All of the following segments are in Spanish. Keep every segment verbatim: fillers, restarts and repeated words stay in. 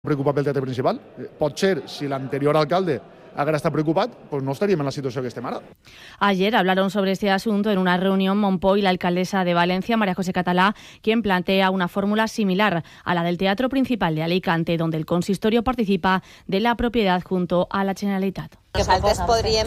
preocupat pel teatre principal. Pot ser, si l'anterior alcalde haguera estat preocupat, pues no estaríem en la situació que estem ara. Ayer hablaron sobre este asunto en una reunión Monpó y la alcaldesa de Valencia, María José Catalá, quien plantea una fórmula similar a la del Teatro Principal de Alicante, donde el consistorio participa de la propiedad junto a la Generalitat. Nosaltres podríem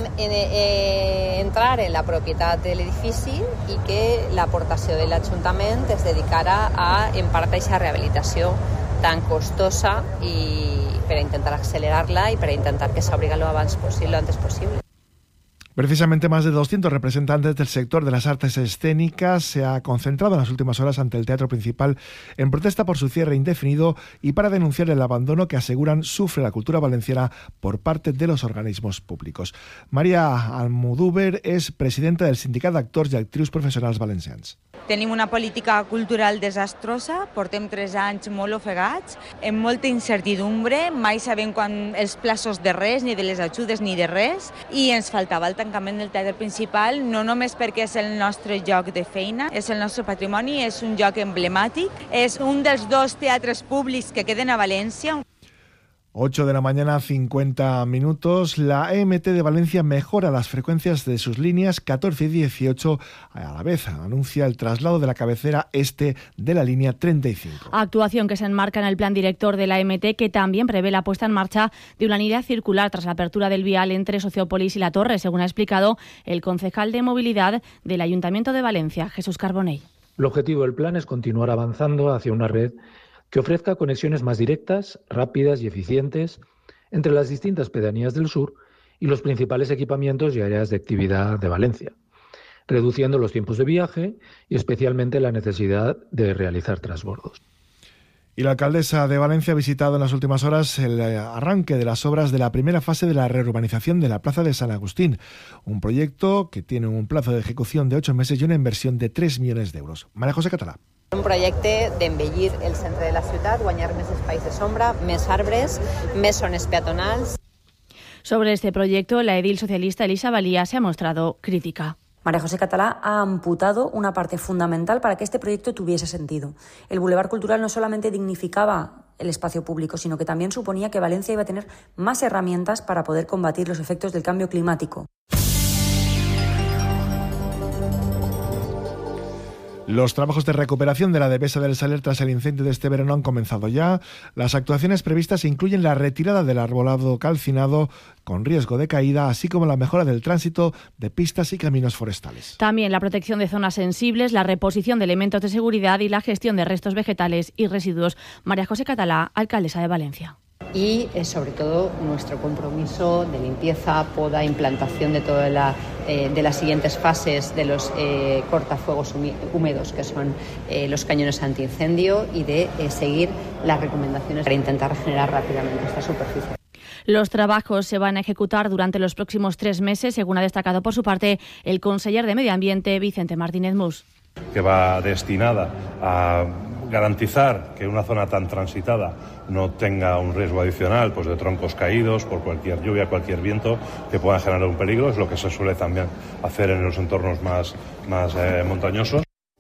eh, entrar en la propietat de l'edifici i que l'aportació de l'Ajuntament es dedicara a, en part, a aquesta rehabilitació tan costosa i per a intentar accelerarla y para intentar que se abra lo abans posible, lo antes posible. Precisamente más de doscientos representantes del sector de las artes escénicas se ha concentrado en las últimas horas ante el Teatro Principal en protesta por su cierre indefinido y para denunciar el abandono que aseguran sufre la cultura valenciana por parte de los organismos públicos. María Almudúber es presidenta del Sindicat d'Actors i Actrius Professionals Valencians. Tenim una política cultural desastrosa, portem tres anys molt ofegats, amb molta incertidumbre, mai sabem quan els plaços de res, ni de les ajudes ni de res, i ens faltava el tancament del teatre principal, no només perquè és el nostre lloc de feina, és el nostre patrimoni, és un lloc emblemàtic, és un dels dos teatres públics que queden a València. ocho de la mañana, cincuenta minutos. La E M T de Valencia mejora las frecuencias de sus líneas catorce y dieciocho. A la vez anuncia el traslado de la cabecera este de la línea treinta y cinco. Actuación que se enmarca en el plan director de la E M T, que también prevé la puesta en marcha de una línea circular tras la apertura del vial entre Sociópolis y La Torre, según ha explicado el concejal de movilidad del Ayuntamiento de Valencia, Jesús Carbonell. El objetivo del plan es continuar avanzando hacia una red que ofrezca conexiones más directas, rápidas y eficientes entre las distintas pedanías del sur y los principales equipamientos y áreas de actividad de Valencia, reduciendo los tiempos de viaje y especialmente la necesidad de realizar transbordos. Y la alcaldesa de Valencia ha visitado en las últimas horas el arranque de las obras de la primera fase de la reurbanización de la Plaza de San Agustín, un proyecto que tiene un plazo de ejecución de ocho meses y una inversión de tres millones de euros. María José Catalá. Un projecte d'embellir el centre de la ciutat, guanyar més espais de sombra, més arbres, més zones peatonals. Sobre este proyecto, la edil socialista Elisa Valía se ha mostrado crítica. María José Catalá ha amputado una parte fundamental para que este proyecto tuviese sentido. El Boulevard Cultural no solamente dignificaba el espacio público, sino que también suponía que Valencia iba a tener más herramientas para poder combatir los efectos del cambio climático. Los trabajos de recuperación de la Devesa del Saler tras el incendio de este verano han comenzado ya. Las actuaciones previstas incluyen la retirada del arbolado calcinado con riesgo de caída, así como la mejora del tránsito de pistas y caminos forestales. También la protección de zonas sensibles, la reposición de elementos de seguridad y la gestión de restos vegetales y residuos. María José Catalá, alcaldesa de Valencia. Y eh, sobre todo nuestro compromiso de limpieza, poda, implantación de todas la, eh, de las siguientes fases de los eh, cortafuegos húmedos, que son eh, los cañones antiincendio, y de eh, seguir las recomendaciones para intentar regenerar rápidamente esta superficie. Los trabajos se van a ejecutar durante los próximos tres meses, según ha destacado por su parte el conseller de Medio Ambiente, Vicente Martínez Mus. Que va destinada a garantizar que una zona tan transitada no tenga un riesgo adicional, pues de troncos caídos por cualquier lluvia, cualquier viento que pueda generar un peligro. Es lo que se suele también hacer en los entornos más, más eh, montañosos.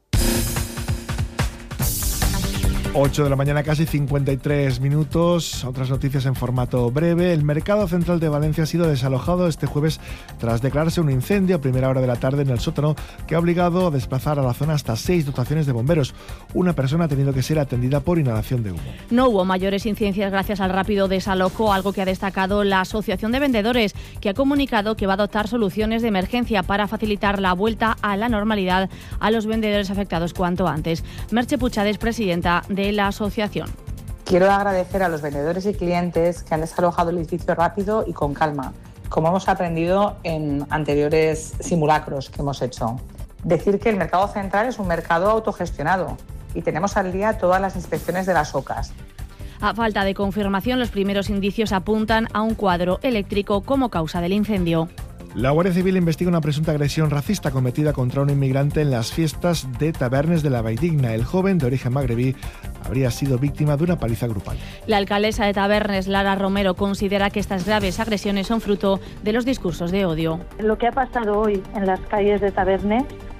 ocho de la mañana, casi cincuenta y tres minutos. Otras noticias en formato breve. El Mercado Central de Valencia ha sido desalojado este jueves tras declararse un incendio a primera hora de la tarde en el sótano que ha obligado a desplazar a la zona hasta seis dotaciones de bomberos. Una persona ha tenido que ser atendida por inhalación de humo. No hubo mayores incidencias gracias al rápido desalojo, algo que ha destacado la Asociación de Vendedores, que ha comunicado que va a adoptar soluciones de emergencia para facilitar la vuelta a la normalidad a los vendedores afectados cuanto antes. Merche Puchades, presidenta de la asociación. Quiero agradecer a los vendedores y clientes que han desalojado el edificio rápido y con calma, como hemos aprendido en anteriores simulacros que hemos hecho. Decir que el mercado central es un mercado autogestionado y tenemos al día todas las inspecciones de las OCAs. A falta de confirmación, los primeros indicios apuntan a un cuadro eléctrico como causa del incendio. La Guardia Civil investiga una presunta agresión racista cometida contra un inmigrante en las fiestas de Tabernes de la Valldigna. El joven, de origen magrebí, habría sido víctima de una paliza grupal. La alcaldesa de Tabernes, Lara Romero, considera que estas graves agresiones son fruto de los discursos de odio. Lo que ha pasado hoy en las calles de Tabernes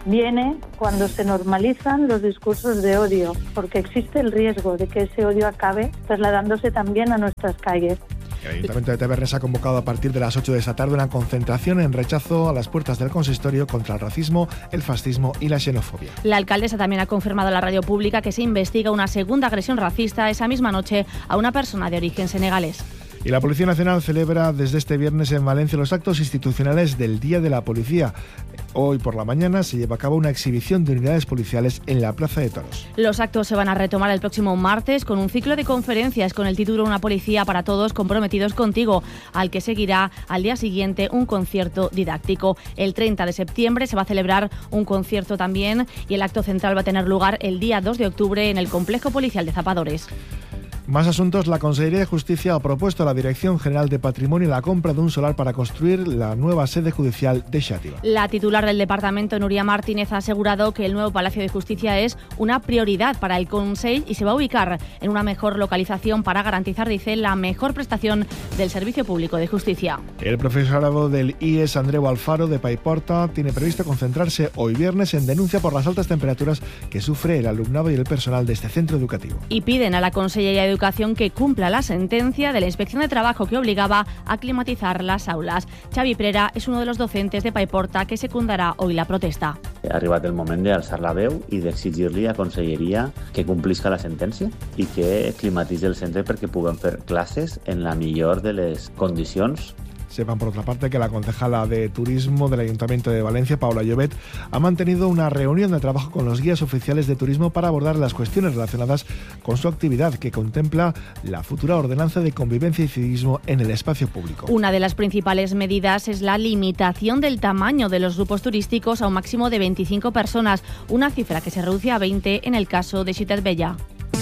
viene cuando se normalizan los discursos de odio, porque existe el riesgo de que ese odio acabe trasladándose también a nuestras calles. El Ayuntamiento de Tabernes ha convocado a partir de las ocho de esta tarde una concentración en rechazo a las puertas del consistorio contra el racismo, el fascismo y la xenofobia. La alcaldesa también ha confirmado a la radio pública que se investiga una segunda agresión racista esa misma noche a una persona de origen senegalés. Y la Policía Nacional celebra desde este viernes en Valencia los actos institucionales del Día de la Policía. Hoy por la mañana se lleva a cabo una exhibición de unidades policiales en la Plaza de Toros. Los actos se van a retomar el próximo martes con un ciclo de conferencias con el título Una policía para todos comprometidos contigo, al que seguirá al día siguiente un concierto didáctico. El treinta de septiembre se va a celebrar un concierto también y el acto central va a tener lugar el día dos de octubre en el Complejo Policial de Zapadores. Más asuntos. La Consejería de Justicia ha propuesto a la Dirección General de Patrimonio la compra de un solar para construir la nueva sede judicial de Xàtiva. La titular del departamento, Núria Martínez, ha asegurado que el nuevo Palacio de Justicia es una prioridad para el Consell y se va a ubicar en una mejor localización para garantizar, dice, la mejor prestación del servicio público de justicia. El profesorado del I E S Andreu Alfaro de Paiporta tiene previsto concentrarse hoy viernes en denuncia por las altas temperaturas que sufre el alumnado y el personal de este centro educativo. Y piden a la Consellería de Educación que cumpla la sentencia de la Inspección de Trabajo que obligaba a climatizar las aulas. Xavi Prera és un dels docentes de Paiporta que secundarà hoy la protesta. Ha arribat el moment d'alçar la veu i d'exigir-li a Conselleria que complisca la sentència i que climatitzi el centre perquè puguem fer classes en la millor de les condicions. Sepan, por otra parte, que la concejala de Turismo del Ayuntamiento de Valencia, Paula Llobet, ha mantenido una reunión de trabajo con los guías oficiales de turismo para abordar las cuestiones relacionadas con su actividad, que contempla la futura ordenanza de convivencia y civismo en el espacio público. Una de las principales medidas es la limitación del tamaño de los grupos turísticos a un máximo de veinticinco personas, una cifra que se reduce a veinte en el caso de Ciutat Vella.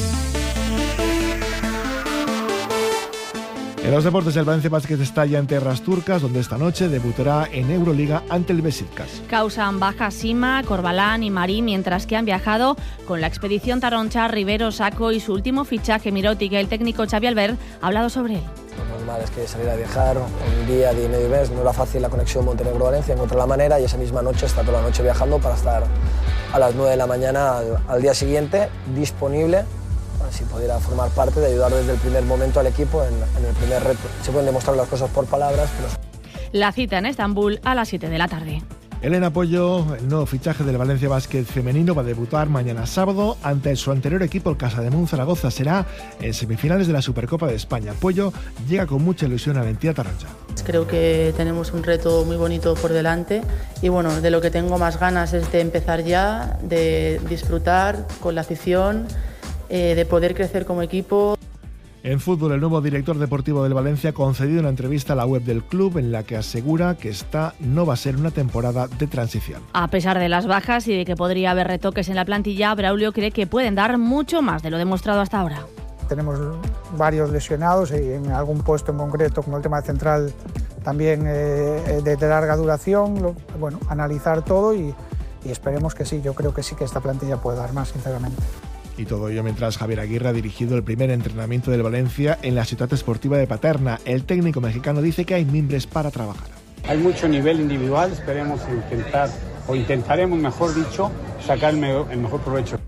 En los deportes, el Valencia Basket está ya en tierras turcas, donde esta noche debutará en Euroliga ante el Beşiktaş. Causan baja Sima, Corbalán y Marí, mientras que han viajado con la expedición Taroncha, Rivero, Saco y su último fichaje, Mirotic. El técnico Xavi Albert ha hablado sobre él. Lo normal es que salir a viajar un día, día y medio mes, no era fácil la conexión Montenegro-Valencia, encontré la manera y esa misma noche está toda la noche viajando para estar a las nueve de la mañana al, al día siguiente disponible. Si pudiera formar parte de ayudar desde el primer momento al equipo en, en el primer reto. Se pueden demostrar las cosas por palabras, pero... La cita en Estambul a las siete de la tarde. Elena Pollo, el nuevo fichaje del Valencia Basket femenino, va a debutar mañana sábado ante su anterior equipo, el Casademont Zaragoza. Será en semifinales de la Supercopa de España. Pollo llega con mucha ilusión a la entidad taronja. Creo que tenemos un reto muy bonito por delante y bueno, de lo que tengo más ganas es de empezar ya, de disfrutar con la afición, Eh, de poder crecer como equipo. En fútbol, el nuevo director deportivo del Valencia ha concedido una entrevista a la web del club en la que asegura que esta no va a ser una temporada de transición. A pesar de las bajas y de que podría haber retoques en la plantilla, Braulio cree que pueden dar mucho más de lo demostrado hasta ahora. Tenemos varios lesionados y en algún puesto en concreto, como el tema de central, también eh, de, de larga duración. Lo, bueno, analizar todo y, y esperemos que sí. Yo creo que sí que esta plantilla puede dar más, sinceramente. Y todo ello mientras Javier Aguirre ha dirigido el primer entrenamiento del Valencia en la Ciutat Esportiva de Paterna. El técnico mexicano dice que hay mimbres para trabajar. Hay mucho nivel individual, esperemos intentar, o intentaremos, mejor dicho, sacar el mejor provecho.